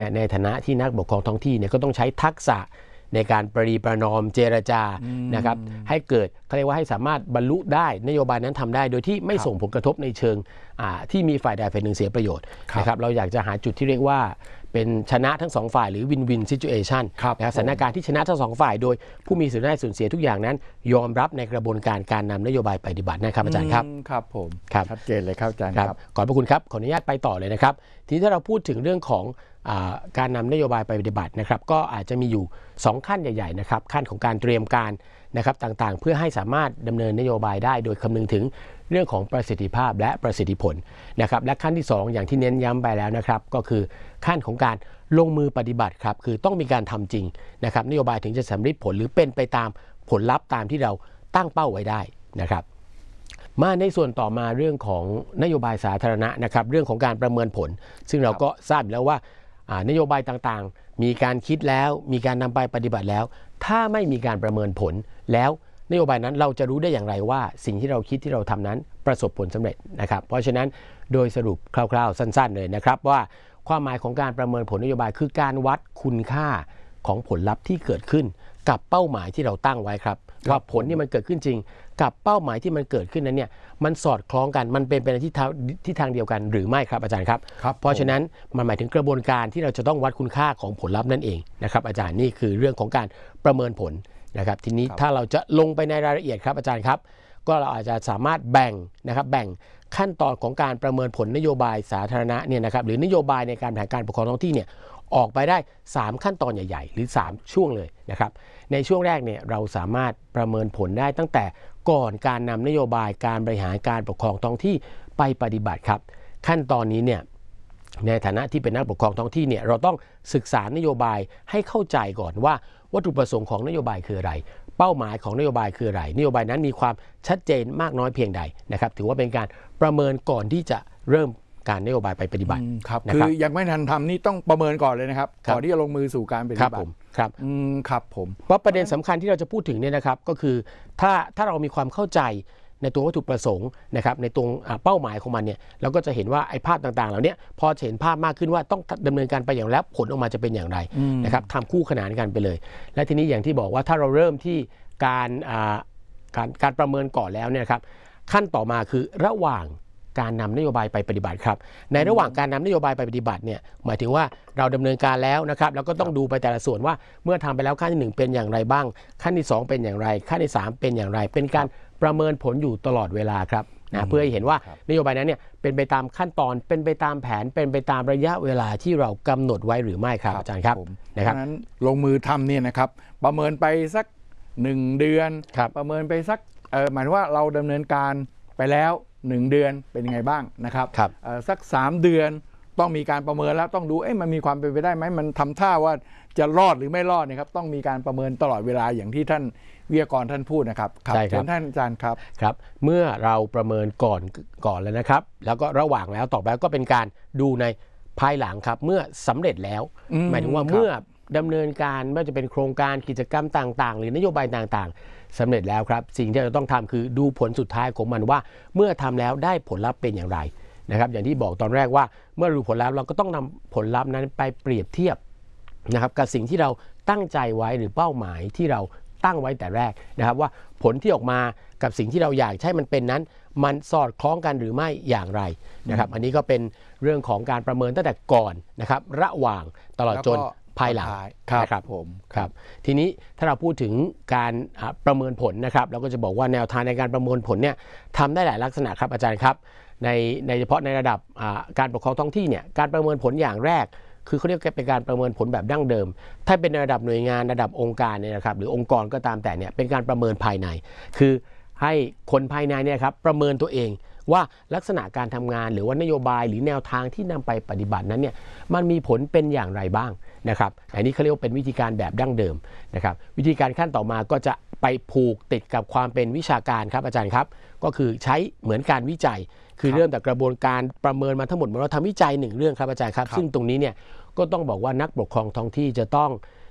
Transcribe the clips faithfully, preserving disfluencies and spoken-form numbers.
ในฐานะที่นักปกครองท้องที่เนี่ยก็ต้องใช้ทักษะในการประนีประนอมเจรจานะครับให้เกิดเขาเรียกว่าให้สามารถบรรลุได้นโยบายนั้นทำได้โดยที่ไม่ส่งผลกระทบในเชิงที่มีฝ่ายใดฝ่ายหนึ่งเสียประโยชน์นะครับเราอยากจะหาจุดที่เรียกว่าเป็นชนะทั้งสองฝ่ายหรือวินวินซิจูเอชันนะครับสถานการณ์ที่ชนะทั้งสองฝ่ายโดยผู้มีส่วนได้ส่วนเสียทุกอย่างนั้นยอมรับในกระบวนการการนำนโยบายปฏิบัตินะครับอาจารย์ครับครับผมชัดเจนเลยครับอาจารย์ครับขอบพระคุณครับขออนุญาตไปต่อเลยนะครับทีนี้ถ้าเราพูดถึงเรื่องของการนำนโยบายไปปฏิบัตินะครับก็อาจจะมีอยู่สองขั้นใหญ่ๆนะครับขั้นของการเตรียมการนะครับต่างๆเพื่อให้สามารถดำเนินนโยบายได้โดยคำนึงถึงเรื่องของประสิทธิภาพและประสิทธิผลนะครับและขั้นที่สองอย่างที่เน้นย้ำไปแล้วนะครับก็คือขั้นของการลงมือปฏิบัติครับคือต้องมีการทำจริงนะครับนโยบายถึงจะสำเร็จผลหรือเป็นไปตามผลลัพธ์ตามที่เราตั้งเป้าไว้ได้นะครับมาในส่วนต่อมาเรื่องของนโยบายสาธารณะนะครับเรื่องของการประเมินผลซึ่งเราก็ทราบแล้วว่านโยบายต่างๆมีการคิดแล้วมีการนำไปปฏิบัติแล้วถ้าไม่มีการประเมินผลแล้วนโยบายนั้นเราจะรู้ได้อย่างไรว่าสิ่งที่เราคิดที่เราทำนั้นประสบผลสำเร็จนะครับเพราะฉะนั้นโดยสรุปคร่าวๆสั้นๆเลยนะครับว่าความหมายของการประเมินผลนโยบายคือการวัดคุณค่าของผลลัพธ์ที่เกิดขึ้นกับเป้าหมายที่เราตั้งไว้ครับว่าผลที่มันเกิดขึ้นจริงกับเป้าหมายที่มันเกิดขึ้นนั้นเนี่ยมันสอดคล้องกันมันเป็นไปในทิศทางที่ทางเดียวกันหรือไม่ครับอาจารย์ครับเพราะฉะนั้นมันหมายถึงกระบวนการที่เราจะต้องวัดคุณค่าของผลลัพธ์นั่นเองนะครับอาจารย์นี่คือเรื่องของการประเมินผลนะครับทีนี้ถ้าเราจะลงไปในรายละเอียดครับอาจารย์ครับก็เราอาจจะสามารถแบ่งนะครับแบ่งขั้นตอนของการประเมินผลนโยบายสาธารณะเนี่ยนะครับหรือนโยบายในการแผนการปกครองท้องที่เนี่ยออกไปได้สามขั้นตอนใหญ่ๆหรือสามช่วงเลยนะครับในช่วงแรกเนี่ยเราสามารถประเมินผลได้ตั้งแต่ก่อนการนำนโยบายการบริหารการปกครองท้องที่ไปปฏิบัติครับขั้นตอนนี้เนี่ยในฐานะที่เป็นนักปกครองท้องที่เนี่ยเราต้องศึกษานโยบายให้เข้าใจก่อนว่าวัตถุประสงค์ของนโยบายคืออะไรเป้าหมายของนโยบายคืออะไรนโยบายนั้นมีความชัดเจนมากน้อยเพียงใดนะครับถือว่าเป็นการประเมินก่อนที่จะเริ่มการนโยบายไปปฏิบัติครับคือยังไม่ทันทำนี่ต้องประเมินก่อนเลยนะครับก่อนที่จะลงมือสู่การปฏิบัติครับอืมครับผมเพราะประเด็นสำคัญที่เราจะพูดถึงเนี่ยนะครับก็คือถ้าถ้าเรามีความเข้าใจในตัววัตถุประสงค์นะครับในตรงเป้าหมายของมันเนี่ยเราก็จะเห็นว่าไอ้ภาพต่างๆเหล่านี้พอเห็นภาพมากขึ้นว่าต้องดำเนินการไปอย่างแล้วผลออกมาจะเป็นอย่างไรนะครับทำคู่ขนานกันไปเลยและทีนี้อย่างที่บอกว่าถ้าเราเริ่มที่การการการประเมินก่อนแล้วเนี่ยครับขั้นต่อมาคือระหว่างการนำนโยบายไปปฏิบัติครับในระหว่างการนำนโยบายไปปฏิบัติเนี่ยหมายถึงว่าเราดำเนินการแล้วนะครับแล้วก็ต้องดูไปแต่ละส่วนว่าเมื่อทำไปแล้วขั้นที่หนึ่งเป็นอย่างไรบ้างขั้นที่สองเป็นอย่างไรขั้นที่สามเป็นอย่างไรเป็นการประเมินผลอยู่ตลอดเวลาครับนะเพื่อให้เห็นว่านโยบายนั้นเนี่ยเป็นไปตามขั้นตอนเป็นไปตามแผนเป็นไปตามระยะเวลาที่เรากำหนดไว้หรือไม่ครับอาจารย์ครับนะครับนั้นลงมือทำเนี่ยนะครับประเมินไปสักหนึ่งเดือนประเมินไปสักหมายถึงว่าเราดำเนินการไปแล้วหนึ่งเดือนเป็นยังไงบ้างนะครับสักสามเดือนต้องมีการประเมินแล้วต้องดูเอ๊ะมันมีความเป็นไปได้ไหมมันทำท่าว่าจะรอดหรือไม่รอดนะครับต้องมีการประเมินตลอดเวลาอย่างที่ท่านวิทยากรท่านพูดนะครับใช่ครับท่านอาจารย์ครับครับเมื่อเราประเมินก่อนก่อนแล้วนะครับแล้วก็ระหว่างแล้วต่อไปก็เป็นการดูในภายหลังครับเมื่อสำเร็จแล้วหมายถึงว่าเมื่อดำเนินการไม่ว่าจะเป็นโครงการกิจกรรมต่างๆหรือนโยบายต่างๆสำเร็จแล้วครับสิ่งที่เราต้องทำคือดูผลสุดท้ายของมันว่าเมื่อทำแล้วได้ผลลัพธ์เป็นอย่างไรนะครับอย่างที่บอกตอนแรกว่าเมื่อรู้ผลลัพธ์เราก็ต้องนำผลลัพธ์นั้นไปเปรียบเทียบนะครับกับสิ่งที่เราตั้งใจไว้หรือเป้าหมายที่เราตั้งไว้แต่แรกนะครับว่าผลที่ออกมากับสิ่งที่เราอยากให้มันเป็นนั้นมันสอดคล้องกันหรือไม่อย่างไรนะครับอันนี้ก็เป็นเรื่องของการประเมินตั้งแต่ก่อนนะครับระหว่างตลอดจนภายหลังนะครับผมครับทีนี้ถ้าเราพูดถึงการประเมินผลนะครับเราก็จะบอกว่าแนวทางในการประเมินผลเนี่ยทำได้หลายลักษณะครับอาจารย์ครับในในเฉพาะในระดับการปกครองท้องที่เนี่ยการประเมินผลอย่างแรกคือเขาเรียกเป็นการประเมินผลแบบดั้งเดิมถ้าเป็นในระดับหน่วยงานระดับองค์การเนี่ยนะครับหรือองค์กรก็ตามแต่เนี่ยเป็นการประเมินภายในคือให้คนภายในเนี่ยครับประเมินตัวเองว่าลักษณะการทำงานหรือว่านโยบายหรือแนวทางที่นำไปปฏิบัตินั้นเนี่ยมันมีผลเป็นอย่างไรบ้างนะครับอันนี้เขาเรียกว่าเป็นวิธีการแบบดั้งเดิมนะครับวิธีการขั้นต่อมาก็จะไปผูกติดกับความเป็นวิชาการครับอาจารย์ครับก็คือใช้เหมือนการวิจัยคือเริ่มจากกระบวนการประเมินมาทั้งหมดเราทำวิจัยหนึ่งเรื่องครับอาจารย์ครับซึ่งตรงนี้เนี่ยก็ต้องบอกว่านักปกครองท้องที่จะต้อง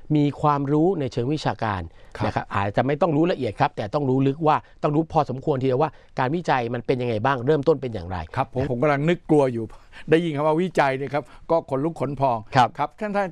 มีความรู้ในเชิงวิชาการนะครับอาจจะไม่ต้องรู้ละเอียดครับแต่ต้องรู้ลึกว่าต้องรู้พอสมควรทีเดียวว่าการวิจัยมันเป็นยังไงบ้างเริ่มต้นเป็นอย่างไรครับผมผมกำลังนึกกลัวอยู่ได้ยินคำว่าวิจัยเนี่ยครับก็ขนลุกขนพองครับครับท่านท่าน